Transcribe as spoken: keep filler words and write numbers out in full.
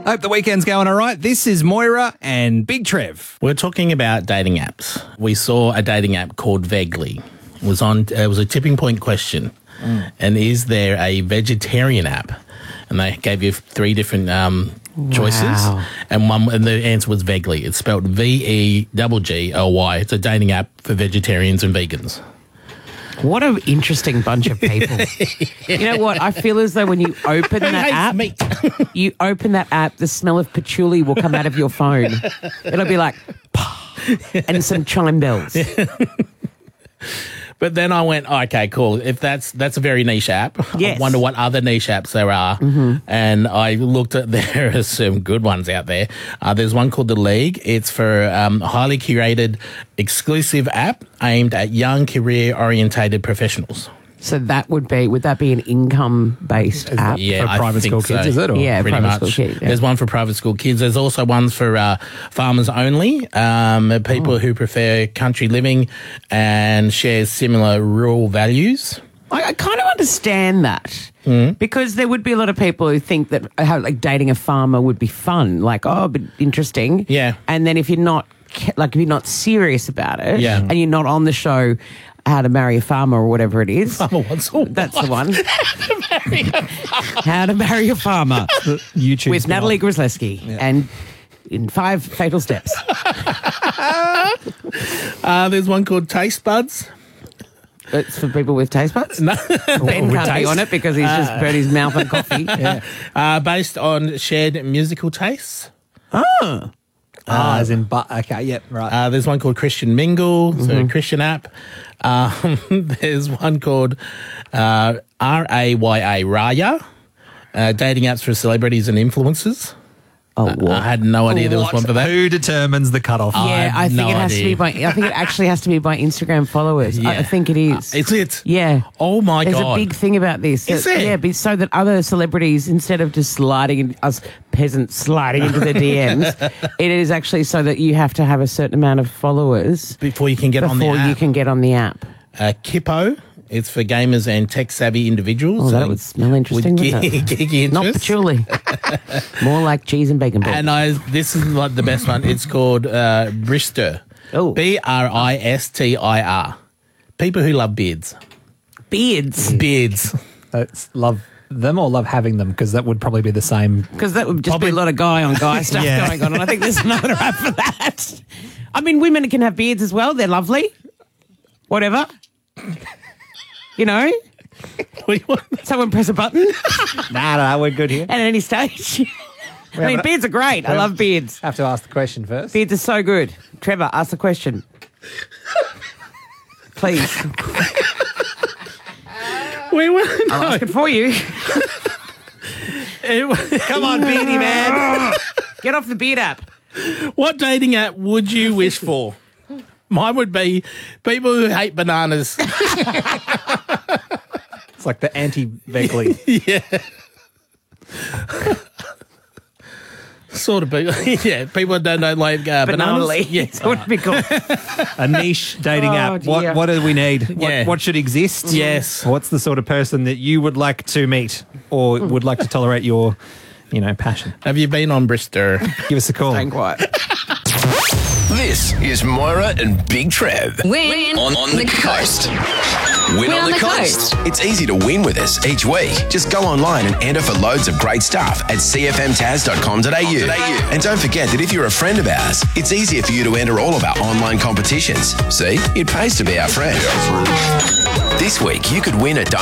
Hope the weekend's going all right. This is Moira and Big Trev. We're talking about dating apps. We saw a dating app called Vegly. It was on. It was a tipping point question. Mm. And is there a vegetarian app? And they gave you three different um, choices. Wow. And one, and the answer was Vegly. It's spelled V E G G L Y. It's a dating app for vegetarians and vegans. What an interesting bunch of people. You know what? I feel as though when you open that app, meat? you open that app, the smell of patchouli will come out of your phone. It'll be like, and some chime bells. But then I went, oh, okay, cool. If that's that's a very niche app, Yes. I wonder what other niche apps there are. Mm-hmm. And I looked at, there are some good ones out there. Uh, there's one called The League. It's for um, a highly curated, exclusive app aimed at young, career-orientated professionals. So that would be, would that be an income-based app? Yeah, For I private think school so. kids, is it? Or? Yeah, Pretty private much. school kids. Yeah. There's one for private school kids. There's also ones for uh, farmers only, um, people Oh. who prefer country living and share similar rural values. I, I kind of understand that Mm. because there would be a lot of people who think that how like dating a farmer would be fun, like oh, but interesting. Yeah. And then if you're not ca- like if you're not serious about it, Yeah. and you're not on the show, How to Marry a Farmer or whatever it is. Farmer wants a That's the wife. one. How to Marry a Farmer YouTube with spin-off. Natalie Grisleski and in five fatal steps. Uh, there's one called Taste Buds. It's for people with taste buds. No. Ben With can't be taste. on it because he's just burnt his mouth on coffee. Uh, based on shared musical tastes. Oh. Ah, as in, but okay, yep, right. Uh, there's one called Christian Mingle, so a Christian app. Um, there's one called uh, R A Y A, Raya, uh, dating apps for celebrities and influencers. Oh, I what? had no idea there was one for that. Who determines the cutoff? Yeah, I I have think no it has to idea. be by. I think it actually has to be by Instagram followers. I, I Yeah. think it is. Is it? Yeah. Oh, my There's God. a big thing about this. Is that- there? Yeah, be- so that other celebrities, instead of just sliding in, us peasants sliding into the D Ms, it is actually so that you have to have a certain amount of followers Before you can get on the before app. you can get on the app. Uh, Kippo, it's for gamers and tech-savvy individuals. Oh, that uh, would smell interesting, With wouldn't it? geeky interest. Not patchouli. More like cheese and bacon balls. And I, this is like the best one. It's called uh, Brister. Oh. B R I S T I R. People who love beards. Beards. Beards. That's love them or love having them, because that would probably be the same. Because that would just Probably- be a lot of guy on guy stuff Yeah. going on. And I think there's another app for that. I mean, women can have beards as well. They're lovely. Whatever. You know? Someone press a button Nah, nah, we're good here. at any stage. I mean, haven't- beards are great. I love beards. Have to ask the question first. Beards are so good. Trevor, ask the question. Please. we were, I'll ask it for you. Come on, beardy man. Get off the beard app. What dating app would you wish for? Mine would be people who hate bananas. It's like the anti-Beckley. Sort of people. Yeah, people that don't like uh, bananas. Bananally. Yeah. That's what it'd be called. A niche dating Oh, app. dear. What What do we need? What, Yeah. what should exist? Yes. What's the sort of person that you would like to meet or would like to tolerate your, you know, passion? Have you been on Brister? Give us a call. Staying quiet. This is Moira and Big Trev. Win On, on the coast. Win, on the coast. It's easy to win with us each week. Just go online and enter for loads of great stuff at c f m taz dot com dot a u. And don't forget that if you're a friend of ours, it's easier for you to enter all of our online competitions. See, it pays to be our friend. This week, you could win a